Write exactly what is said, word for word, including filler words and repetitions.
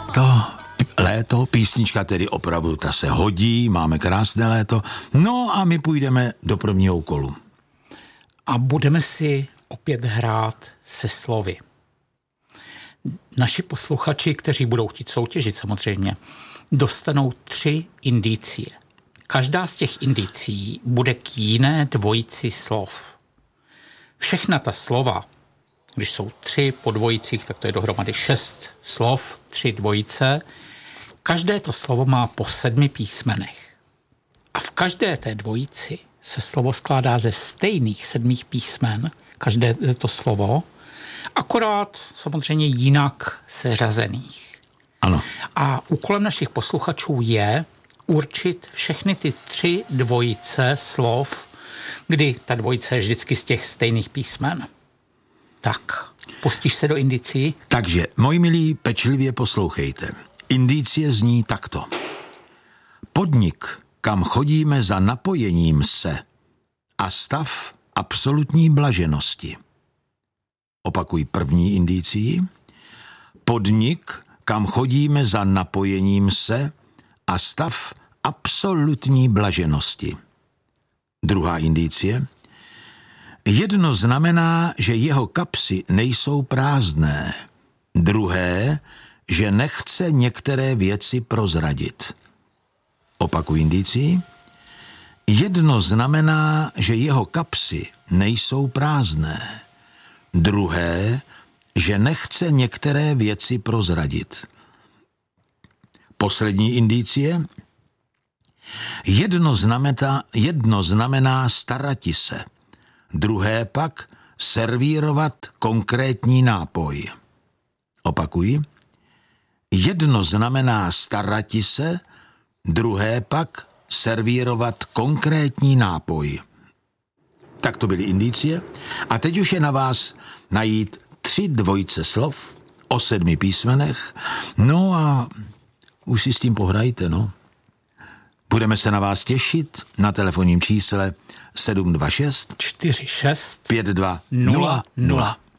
léto, léto, písnička tedy opravdu ta se hodí, máme krásné léto, no a my půjdeme do prvního úkolu. A budeme si opět hrát se slovy. Naši posluchači, kteří budou chtít soutěžit samozřejmě, dostanou tři indicie. Každá z těch indicií bude k jiné dvojici slov. Všechna ta slova, když jsou tři po dvojicích, tak to je dohromady šest slov, tři dvojice. Každé to slovo má po sedmi písmenech. A v každé té dvojici se slovo skládá ze stejných sedmých písmen, každé to slovo, akorát samozřejmě jinak seřazených. Ano. A úkolem našich posluchačů je určit všechny ty tři dvojice slov, kdy ta dvojice je vždycky z těch stejných písmen. Tak, pustíš se do indicií? Takže, moji milí, pečlivě poslouchejte. Indicie zní takto. Podnik, kam chodíme za napojením se a stav absolutní blaženosti. Opakuj první indicii. Podnik, kam chodíme za napojením se a stav absolutní blaženosti. Druhá indicie. Jedno znamená, že jeho kapsy nejsou prázdné. Druhé, že nechce některé věci prozradit. Opakuj indicii. Jedno znamená, že jeho kapsy nejsou prázdné. Druhé, že nechce některé věci prozradit. Poslední indicie. Jedno znamená, jedno znamená starati se. Druhé pak servírovat konkrétní nápoj. Opakuji. Jedno znamená starati se, druhé pak servírovat konkrétní nápoj. Tak to byly indicie. A teď už je na vás najít tři dvojice slov o sedmi písmenech. No a už si s tím pohrajte, no. Budeme se na vás těšit na telefonním čísle sedm dva šest čtyři šest pět dva nula nula.